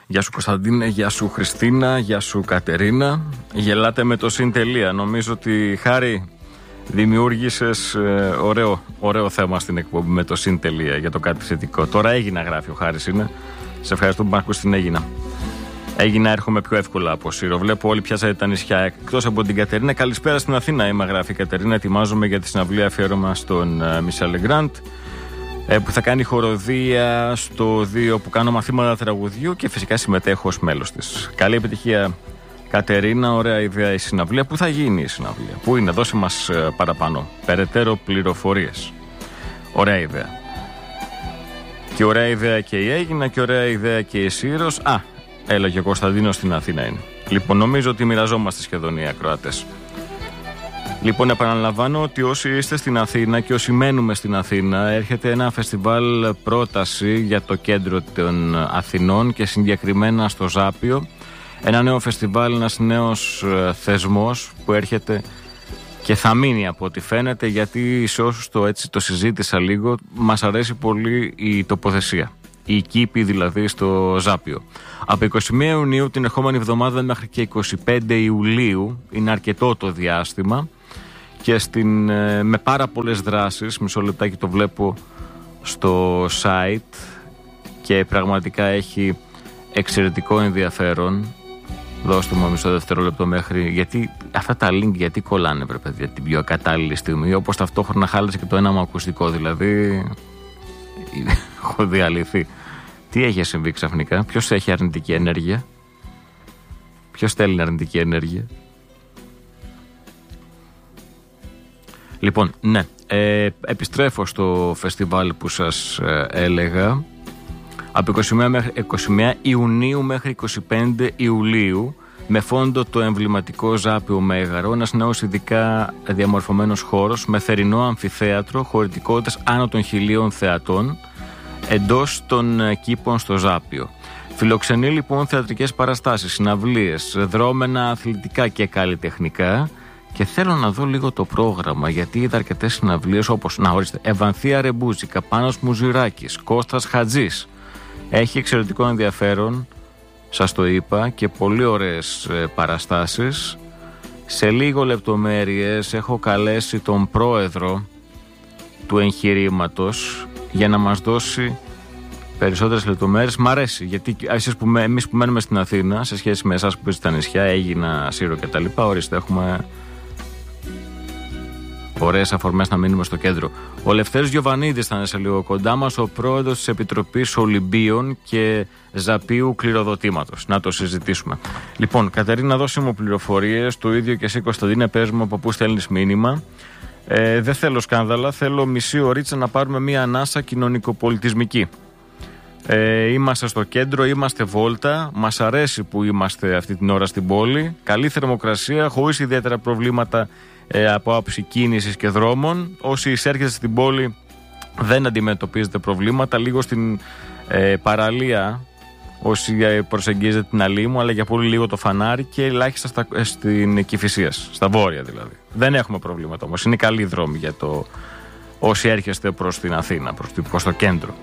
Γεια σου Κωνσταντίνε, γεια σου Χριστίνα, γεια σου Κατερίνα. Γελάτε με το συντελεία. Νομίζω ότι Χάρη δημιούργησες ωραίο θέμα στην εκπομπή με το συντελεία για το κάτι θετικό. Τώρα έγινα, γράφει ο Χάρης είναι. Σε ευχαριστώ που με ακούς την Έγινα. Έγινα, έρχομαι πιο εύκολα από Σύρο. Βλέπω όλοι πιάσατε τα νησιά εκτός από την Κατερίνα. Καλησπέρα στην Αθήνα, είμαι, γράφει η Κατερίνα. Ετοιμάζομαι για τη συναυλία αφιέρωμα στον Μισελ Λεγκράντ, που θα κάνει χοροδία στο 2 που κάνω μαθήματα τραγουδιού και φυσικά συμμετέχω ως μέλος της. Καλή επιτυχία Κατερίνα, ωραία ιδέα η συναυλία. Πού θα γίνει η συναυλία, πού είναι, δώσε μας παραπάνω, περαιτέρω πληροφορίες. Ωραία ιδέα. Και ωραία ιδέα και η Έγινα και ωραία ιδέα και η Σύρος. Έλα και ο Κωνσταντίνος στην Αθήνα είναι. Λοιπόν, νομίζω ότι μοιραζόμαστε σχεδόν οι ακροατές. Λοιπόν, επαναλαμβάνω ότι όσοι είστε στην Αθήνα και όσοι μένουμε στην Αθήνα, έρχεται ένα φεστιβάλ πρόταση για το κέντρο των Αθηνών και συγκεκριμένα στο Ζάπιο. Ένα νέο φεστιβάλ, ένας νέος θεσμός που έρχεται και θα μείνει από ό,τι φαίνεται, γιατί σε όσους το συζήτησα λίγο, μας αρέσει πολύ η τοποθεσία. Η κήπη δηλαδή στο Ζάπιο. Από 21 Ιουνίου την ερχόμενη εβδομάδα μέχρι και 25 Ιουλίου, είναι αρκετό το διάστημα, και με πάρα πολλές δράσεις. Μισό λεπτάκι, το βλέπω στο site και πραγματικά έχει εξαιρετικό ενδιαφέρον. Δώστε μου μισό δευτερόλεπτο μέχρι, γιατί αυτά τα link γιατί κολλάνε, βρε παιδιά, την πιο κατάλληλη στιγμή, όπως ταυτόχρονα χάλασε και το ένα μου ακουστικό, δηλαδή έχω διαλυθεί. Τι έχει συμβεί ξαφνικά, ποιος έχει αρνητική ενέργεια, ποιος στέλνει αρνητική ενέργεια? Λοιπόν, ναι, επιστρέφω στο φεστιβάλ που σας έλεγα. Από 21 Ιουνίου μέχρι 25 Ιουλίου, με φόντο το εμβληματικό Ζάπιο Μέγαρο, ένας νέος ειδικά διαμορφωμένος χώρος με θερινό αμφιθέατρο, χωρητικότητας άνω των 1.000 θεατών, εντός των κήπων στο Ζάπιο. Φιλοξενεί λοιπόν θεατρικές παραστάσεις, συναυλίες, δρόμενα αθλητικά και καλλιτεχνικά. Και θέλω να δω λίγο το πρόγραμμα, γιατί είδα αρκετές συναυλίες όπως, Ευανθία Ρεμπούζικα, Πάνος Μουζουράκης, Κώστας Χατζής. Έχει εξαιρετικό ενδιαφέρον, σας το είπα, και πολύ ωραίες παραστάσεις. Σε λίγο λεπτομέρειες έχω καλέσει τον πρόεδρο του εγχειρήματος για να μας δώσει περισσότερες λεπτομέρειες. Μ' αρέσει, γιατί εμείς που μένουμε στην Αθήνα, σε σχέση με εσάς που είστε στα νησιά, Έγινα, Σύρο κτλ., ορίστε, έχουμε ωραίες αφορμές να μείνουμε στο κέντρο. Ο Λευτέρης Γιωβανίδης θα είναι σε λίγο κοντά μας, ο πρόεδρος της Επιτροπής Ολυμπίων και Ζαπίου Κληροδοτήματος. Να το συζητήσουμε. Λοιπόν, Κατερίνα, δώσε μου πληροφορίες. Το ίδιο και εσύ, Κωνσταντίνε, πες μου από πού στέλνεις μήνυμα. Δεν θέλω σκάνδαλα, θέλω μισή ωρίτσα να πάρουμε μία ανάσα κοινωνικοπολιτισμική. Είμαστε στο κέντρο, είμαστε βόλτα. Μας αρέσει που είμαστε αυτή την ώρα στην πόλη. Καλή θερμοκρασία, χωρίς ιδιαίτερα προβλήματα από άποψη κίνησης και δρόμων. Όσοι εισέρχεστε στην πόλη δεν αντιμετωπίζετε προβλήματα. Λίγο στην παραλία, όσοι προσεγγίζετε την Αλήμου, αλλά για πολύ λίγο το Φανάρι, και ελάχιστα στην Κηφισίας, στα βόρεια δηλαδή. Δεν έχουμε προβλήματα όμως. Είναι καλή δρόμη για όσοι έρχεστε προς την Αθήνα, προς το κέντρο.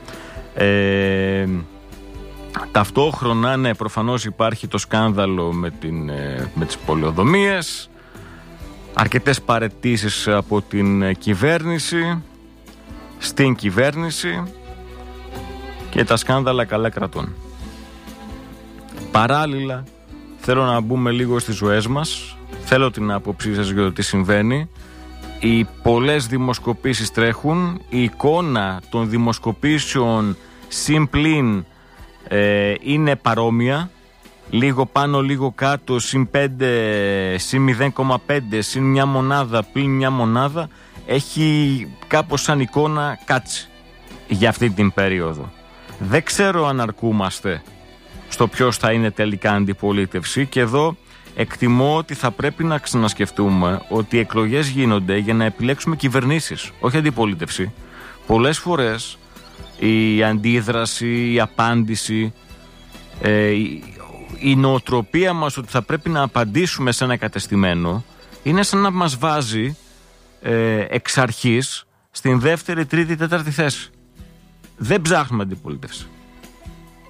Ταυτόχρονα, ναι, προφανώς υπάρχει το σκάνδαλο με τις πολεοδομίες, αρκετές παραιτήσεις από την κυβέρνηση, στην κυβέρνηση, και τα σκάνδαλα καλά κρατών. Παράλληλα, θέλω να μπούμε λίγο στις ζωές μας. Θέλω την άποψή σας για το τι συμβαίνει. Οι πολλές δημοσκοπήσεις τρέχουν. Η εικόνα των δημοσκοπήσεων συμπλήν είναι παρόμοια. Λίγο πάνω, λίγο κάτω, συν 5, συν 0,5, συν μια μονάδα, πλην μια μονάδα. Έχει κάπως σαν εικόνα κάτσι για αυτή την περίοδο. Δεν ξέρω αν αρκούμαστε στο ποιος θα είναι τελικά αντιπολίτευση, και εδώ εκτιμώ ότι θα πρέπει να ξανασκεφτούμε ότι οι εκλογές γίνονται για να επιλέξουμε κυβερνήσεις, όχι αντιπολίτευση. Πολλές φορές η αντίδραση, η απάντηση, η νοοτροπία μας ότι θα πρέπει να απαντήσουμε σε ένα κατεστημένο είναι σαν να μας βάζει εξ αρχής στην δεύτερη, τρίτη, τέταρτη θέση. Δεν ψάχνουμε αντιπολίτευση.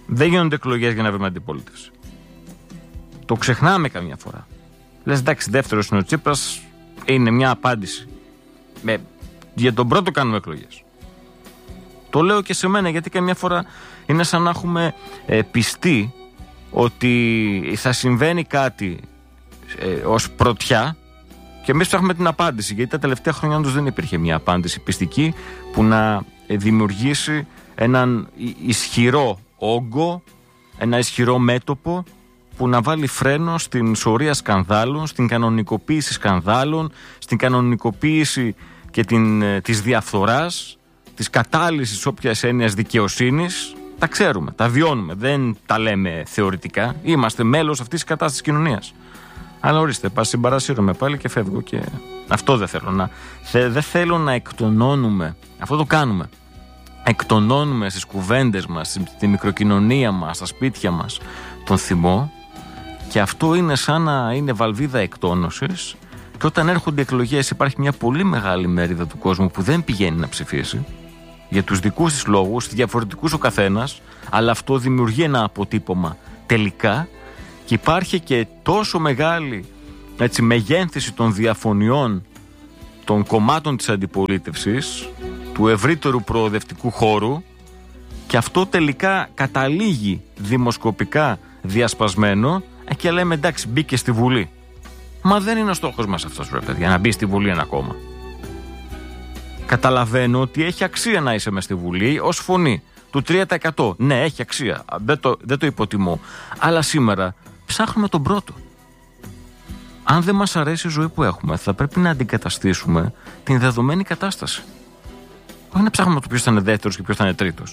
Δεν γίνονται εκλογές για να βρούμε αντιπολίτευση. Το ξεχνάμε καμιά φορά. Λες εντάξει, δεύτερος είναι ο Τσίπρας, είναι μια απάντηση. Για τον πρώτο κάνουμε εκλογές. Το λέω και σε μένα, γιατί καμιά φορά είναι σαν να έχουμε πιστεί ότι θα συμβαίνει κάτι ως πρωτιά και εμείς ψάχνουμε την απάντηση, γιατί τα τελευταία χρόνια όντως δεν υπήρχε μια απάντηση πιστική που να δημιουργήσει έναν ισχυρό όγκο, ένα ισχυρό μέτωπο που να βάλει φρένο στην σωρία σκανδάλων, στην κανονικοποίηση σκανδάλων, στην κανονικοποίηση και της διαφθοράς, της κατάλυσης όποιας έννοιας δικαιοσύνης. Τα ξέρουμε, τα βιώνουμε, δεν τα λέμε θεωρητικά. Είμαστε μέλος αυτής της κατάστασης κοινωνίας. Αλλά ορίστε, συμπαρασύρομαι πάλι και φεύγω και αυτό δεν θέλω δεν θέλω να εκτονώνουμε. Αυτό το κάνουμε. Εκτονώνουμε στις κουβέντες μας, στη μικροκοινωνία μας, στα σπίτια μας τον θυμό, και αυτό είναι σαν να είναι βαλβίδα εκτόνωσης, και όταν έρχονται εκλογές υπάρχει μια πολύ μεγάλη μερίδα του κόσμου που δεν πηγαίνει να ψηφίσει για τους δικούς της λόγους, διαφορετικούς ο καθένας, αλλά αυτό δημιουργεί ένα αποτύπωμα τελικά, και υπάρχει και τόσο μεγάλη μεγένθηση των διαφωνιών των κομμάτων της αντιπολίτευσης, του ευρύτερου προοδευτικού χώρου, και αυτό τελικά καταλήγει δημοσκοπικά διασπασμένο και λέμε εντάξει, μπήκε στη Βουλή. Μα δεν είναι ο στόχος μας αυτός, ρε παιδιά, να μπει στη Βουλή ένα κόμμα. Καταλαβαίνω ότι έχει αξία να είσαι μες στη Βουλή ως φωνή του 3%. Ναι, έχει αξία, δεν το υποτιμώ. Αλλά σήμερα ψάχνουμε τον πρώτο. Αν δεν μας αρέσει η ζωή που έχουμε, θα πρέπει να αντικαταστήσουμε την δεδομένη κατάσταση. Όχι να ψάχνουμε το ποιος θα είναι δεύτερος και ποιος θα είναι τρίτος.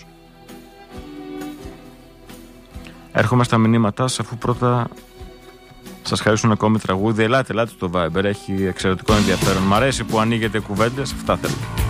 Έρχομαι στα μηνύματά σας, αφού πρώτα σας χαρίσουν ακόμη τραγούδι. Ελάτε στο Viber, έχει εξαιρετικό ενδιαφέρον. Μ' αρέσει που ανοίγετε κουβέντες, αυτά θέλω.